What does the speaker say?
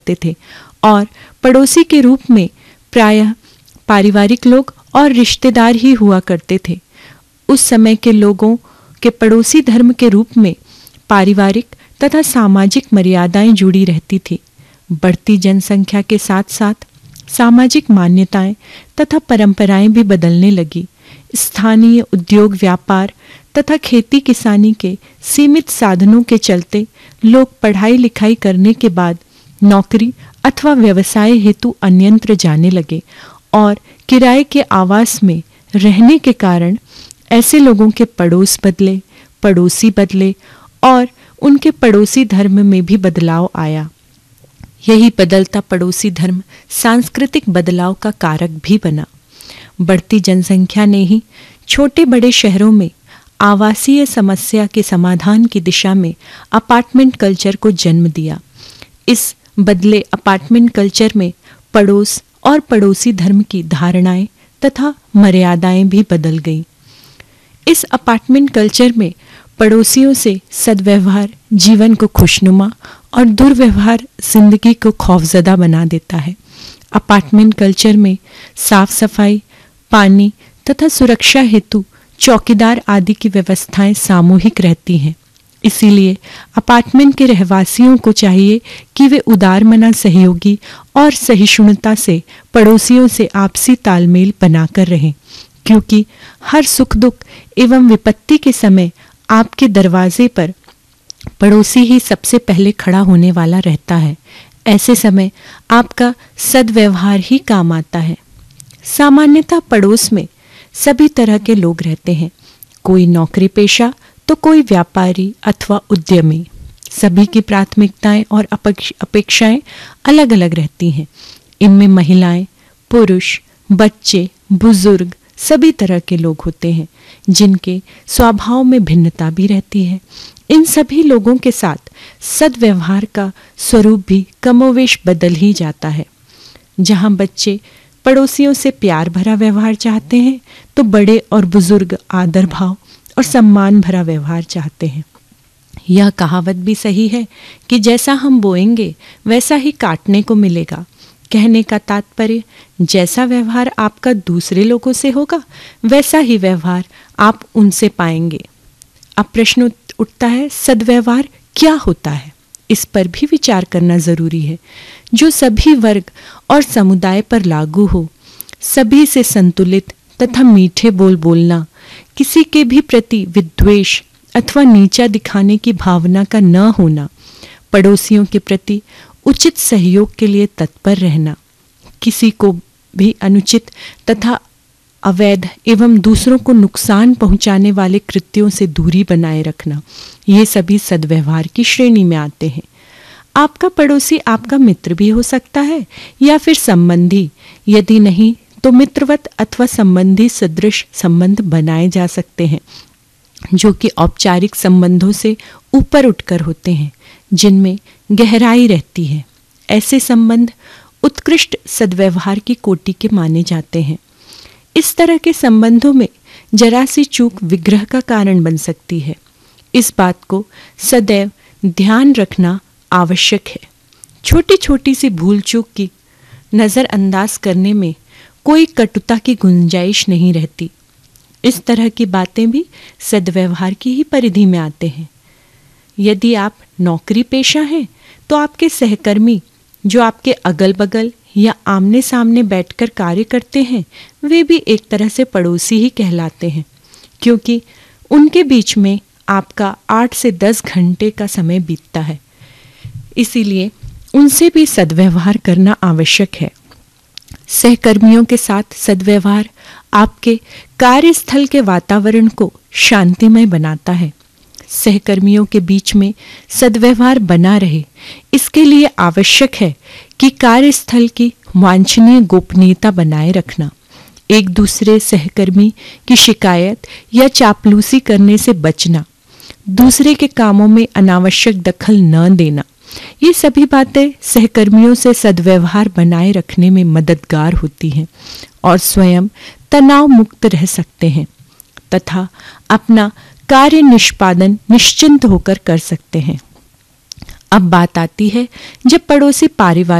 थे और पड़ोसी के रूप में प्रायः पारिवारिक लोग और रिश्तेदार ही हुआ करते थे। उस समय के लोगों के पड़ोसी धर्म के रूप में पारिवारिक तथा सामाजिक मर्यादाएं जुड़ी रहती थी। बढ़ती जनसंख्या के साथ साथ सामाजिक मान्यताएं तथा परंपराएं भी बदलने लगी। स्थानीय उद्योग व्यापार तथा खेती किसानी के सीमित साधनों के चलते लोग पढ़ाई लिखाई करने के बाद नौकरी अथवा व्यवसाय हेतु अन्यत्र जाने लगे और किराए के आवास में रहने के कारण ऐसे लोगों के पड़ोस बदले, पड़ोसी बदले और उनके पड़ोसी धर्म में भी बदलाव आया। यही बदलता पड़ोसी धर्म सांस्कृतिक बदलाव का कारक भी बना। बढ़ती जनसंख्या ने ही छोटे बड़े शहरों में आवासीय समस्या के समाधान की दिशा में अपार्टमेंट कल्चर को जन्म दिया। इस बदले अपार्टमेंट कल्चर में पड़ोस और पड़ोसी धर्म की धारणाएं तथा मर्यादाएं भी बदल गईं। इस अपार्टमेंट कल्चर में पड़ोसियों से सद्व्यवहार जीवन को खुशनुमा और दुर्व्यवहार जिंदगी को खौफजदा बना देता है। अपार्टमेंट कल्चर में साफ सफाई, पानी तथा सुरक्षा हेतु चौकीदार आदि की व्यवस्थाएं सामूहिक रहती हैं। इसीलिए अपार्टमेंट के रहवासियों को चाहिए कि वे उदारमना सहयोगी और सहिष्णुता से पड़ोसियों से आपसी तालमेल बनाकर रहें, क्योंकि हर सुख दुख एवं विपत्ति के समय आपके दरवाजे पर पड़ोसी ही सबसे पहले खड़ा होने वाला रहता है। ऐसे समय आपका सद्व्यवहार ही काम आता है। सामान्यतः पड़ोस में सभी तरह के लोग रहते हैं, कोई नौकरी पेशा तो कोई व्यापारी अथवा उद्यमी। सभी की प्राथमिकताएं और अपेक्षाएं अलग अलग रहती हैं। इनमें महिलाएं, पुरुष, बच्चे, बुजुर्ग सभी तरह के लोग होते हैं, जिनके स्वभाव में भिन्नता भी रहती है। इन सभी लोगों के साथ सद्व्यवहार का स्वरूप भी कमोवेश बदल ही जाता है। जहां बच्चे पड़ोसियों से प्यार भरा व्यवहार चाहते हैं, तो बड़े और बुजुर्ग आदर भाव और सम्मान भरा व्यवहार चाहते हैं। यह कहावत भी सही है कि जैसा हम बोएंगे वैसा ही काटने को मिलेगा। कहने का तात्पर्य, जैसा व्यवहार आपका दूसरे लोगों से होगा वैसा ही व्यवहार आप उनसे पाएंगे। अब प्रश्न उठता है, सद्व्यवहार क्या होता है? इस पर भी विचार करना जरूरी है, जो सभी वर्ग और समुदाय पर लागू हो। सभी से संतुलित तथा मीठे बोल बोलना, किसी के भी प्रति विद्वेष अथवा नीचा दिखाने की भावना का न होना, पड़ोसियों के प्रति उचित सहयोग के लिए तत्पर रहना, किसी को भी अनुचित तथा अवैध एवं दूसरों को नुकसान पहुंचाने वाले कृत्यों से दूरी बनाए रखना, ये सभी सद्व्यवहार की श्रेणी में आते हैं। आपका पड़ोसी आपका मित्र भी हो सकता है या फिर संबंधी। यदि नहीं तो मित्रवत अथवा संबंधी सदृश संबंध बनाए जा सकते हैं, जो कि औपचारिक संबंधों से ऊपर उठकर होते हैं, जिनमें गहराई रहती है। ऐसे संबंध उत्कृष्ट सद्व्यवहार की कोटि के माने जाते हैं। इस तरह के संबंधों में जरा सी चूक विग्रह का कारण बन सकती है। इस बात को सदैव ध्यान रखना आवश्यक है। छोटी छोटी सी भूल चूक की नज़रअंदाज करने में कोई कटुता की गुंजाइश नहीं रहती। इस तरह की बातें भी सद्व्यवहार की ही परिधि में आते हैं। यदि आप नौकरी पेशा हैं तो आपके सहकर्मी जो आपके अगल बगल या आमने सामने बैठकर कार्य करते हैं, वे भी एक तरह से पड़ोसी ही कहलाते हैं, क्योंकि उनके बीच में आपका 8 से 10 घंटे का समय बीतता है। इसीलिए उनसे भी सद्व्यवहार करना आवश्यक है। सहकर्मियों के साथ सद्व्यवहार आपके कार्यस्थल के वातावरण को शांतिमय बनाता है। सहकर्मियों के बीच में सद्व्यवहार बना रहे, इसके लिए आवश्यक है कि कार्यस्थल की वांछनीय गोपनीयता बनाए रखना, एक दूसरे सहकर्मी की शिकायत या चापलूसी करने से बचना, दूसरे के कामों में अनावश्यक दखल न देना, ये सभी बातें सहकर्मियों से सद्व्यवहार बनाए रखने में मददगार होती हैं और स्वयं तनाव मुक्त रह सकते हैं तथा अपना कार्य निष्पादन निश्चिंत होकर कर सकते हैं। अब बात आती है जब पड़ोसी पारिवारिक